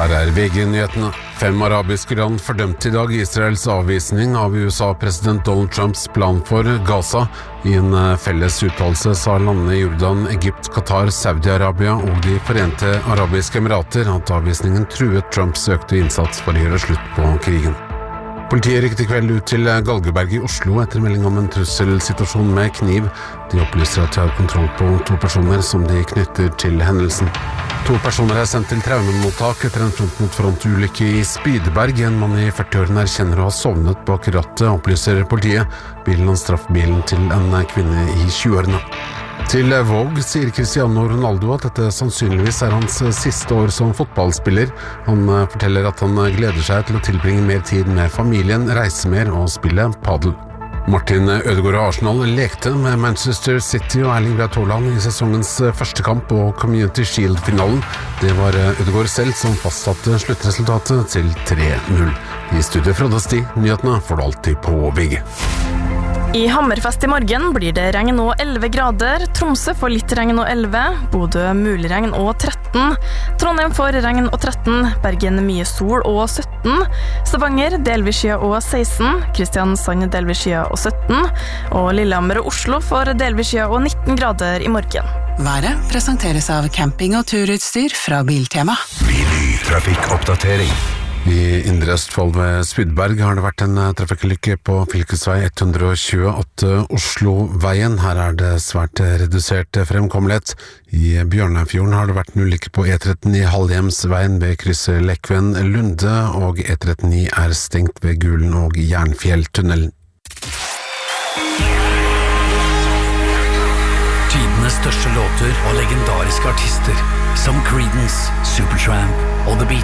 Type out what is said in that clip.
Her VG-nyhetene. 5 arabiske land fordømte I dag Israels avvisning av USA-president Donald Trumps plan for Gaza. I en felles uttalelse sa landene Jordan, Egypt, Qatar, Saudi-Arabia og de Forente Arabiske Emirater at avvisningen truet Trumps økte innsats for å gjøre slutt på krigen. Politiet rykket I kveld ut til Galgeberg I Oslo etter melding om en trusselsituasjon med kniv. De opplyser at de har kontroll på 2 personer som de knytter til hendelsen. 2 personer sendt til traumemottak etter en front-mot-front-ulykke I Spydeberg. En mann I 40-årene erkjenner å ha sovnet bak rattet, opplyser politiet. Bilen hans traff bilen til en kvinne I 20-årene. Til Vogue sier Cristiano Ronaldo at dette sannsynligvis hans siste år som fotballspiller. Han forteller at han gleder seg til å tilbringe mer tid med familien, reise mer og spille padel. Martin Ødegaard og Arsenal lekte med Manchester City og Erling Braut Haaland I sesongens første kamp og Community Shield-finalen. Det var Ødegaard selv som fastsatte sluttresultatet til 3-0. I studiet fra Dasti, nyhetene får du alltid på VG. I Hammerfest I morgen blir det regn og 11 grader, Tromsø får litt regn og 11, Bodø mulig regn og 13, Trondheim får regn og 13, Bergen mye sol og 17, Stavanger delvis skya og 16, Kristiansand delvis skya og 17, og Lillehammer og Oslo får delvis skya og 19 grader I morgen. Været presenteres av camping- og turutstyr fra Biltema. Trafikkoppdatering. I Indre Østfold ved Spydberg har det vært en trafikkulykke på fylkesvei 128 Oslo-veien. Her det svært redusert fremkommelighet. I Bjørnafjorden har det vært en ulykke på E39 Halhjemsveien ved krysset Lekven Lunde, og E39 stengt ved Gulen og Jernfjelltunnelen. Tidenes største låter og legendariske artister som Creedence, Supertramp og The Beatles.